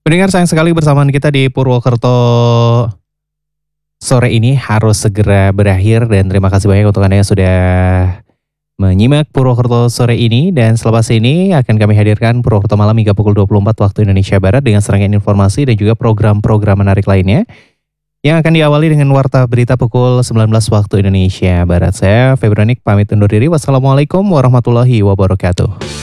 Pendengar sayang sekali bersamaan kita di Purwokerto sore ini harus segera berakhir dan terima kasih banyak untuk Anda yang sudah menyimak Purwokerto sore ini dan selepas ini akan kami hadirkan Purwokerto malam hingga pukul 24 waktu Indonesia Barat dengan serangkaian informasi dan juga program-program menarik lainnya yang akan diawali dengan warta berita pukul 19 waktu Indonesia Barat. Saya Febronik pamit undur diri. Wassalamualaikum warahmatullahi wabarakatuh.